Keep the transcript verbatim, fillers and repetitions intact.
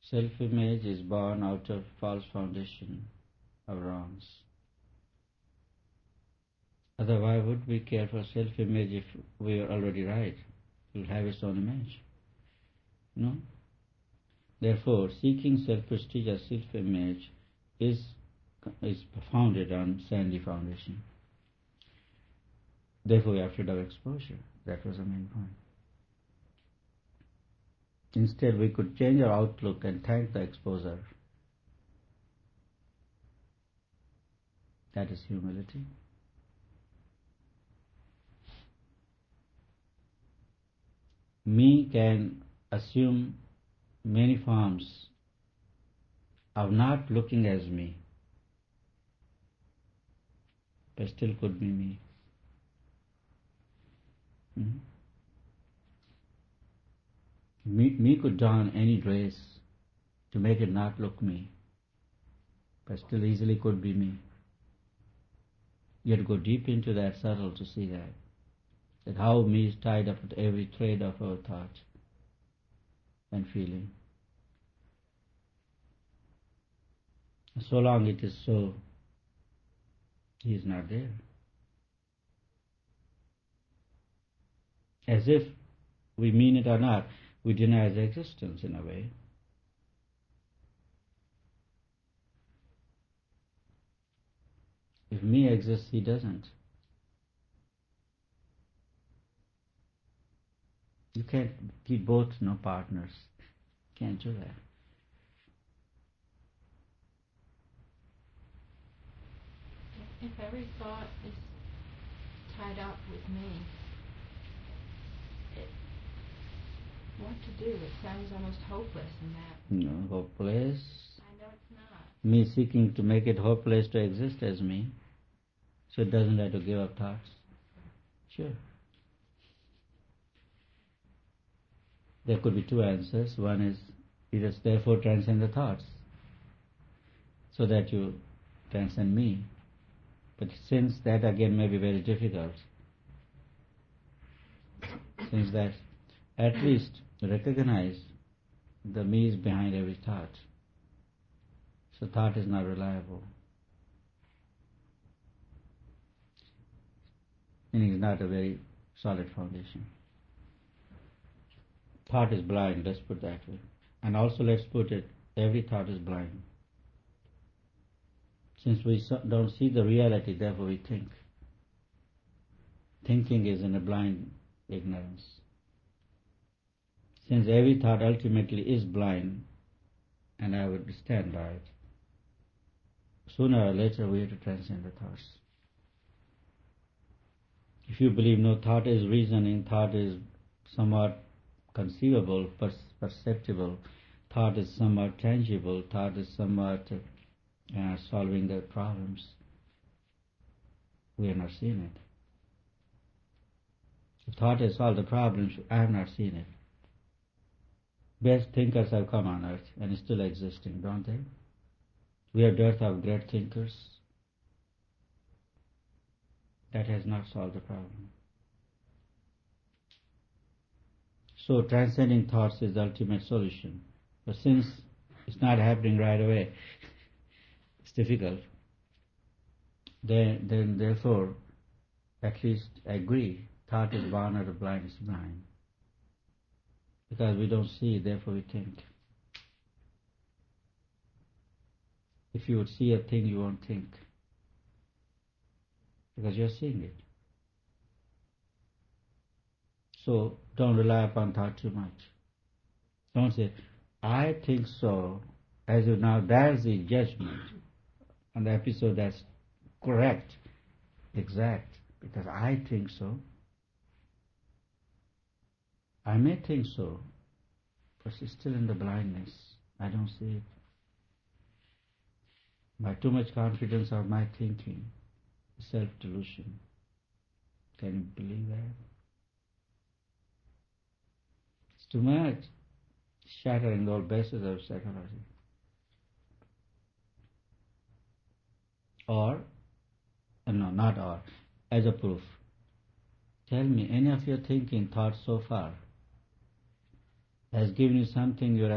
Self-image is born out of false foundation of wrongs. Otherwise, why would we care for self-image if we are already right? It will have its own image. No? Therefore, seeking self-prestige or self-image is, is founded on sandy foundation. Therefore, we are afraid of exposure. That was the main point. Instead, we could change our outlook and thank the exposer. That is humility. Me can assume many forms of not looking as me, but still could be me. Mm-hmm. Me, me could don any dress to make it not look me, but still easily could be me. You have to go deep into that subtle to see that. That how me is tied up with every thread of our thought and feeling. So long it is so, he is not there. As if we mean it or not, we deny his existence in a way. If me exists, he doesn't. You can't keep both no partners. Can't do that. If every thought is tied up with me, it, what to do? It sounds almost hopeless in that. No, hopeless. I know it's not. Me seeking to make it hopeless to exist as me, so it doesn't have to give up thoughts. Sure. There could be two answers. One is, you just therefore transcend the thoughts, so that you transcend me. But since that again may be very difficult, since that at least recognize the me is behind every thought. So thought is not reliable. Meaning it's not a very solid foundation. Thought is blind, let's put that way. And also let's put it, every thought is blind. Since we don't see the reality, therefore we think. Thinking is in a blind ignorance. Since every thought ultimately is blind, and I would stand by it, sooner or later we have to transcend the thoughts. If you believe no thought is reasoning, thought is somewhat conceivable, perceptible, thought is somewhat tangible, thought is somewhat uh, solving the problems, we are not seeing it. If thought has solved the problems, I have not seen it. Best thinkers have come on earth and is still existing, don't they? We have dearth of great thinkers. That has not solved the problem. So transcending thoughts is the ultimate solution. But since it's not happening right away, it's difficult. Then, then therefore, at least agree, thought is born out of blindness blind. Because we don't see, therefore we think. If you would see a thing, you won't think. Because you're seeing it. So don't rely upon thought too much. Don't say, I think so, as if now that's the judgment on the episode that's correct, exact, because I think so. I may think so, but it's still in the blindness. I don't see it. By too much confidence of my thinking, self-delusion. Can you believe that? It's too much. Shattering all bases of psychology. Or, no, not or, as a proof. Tell me, any of your thinking thoughts so far has given you something you are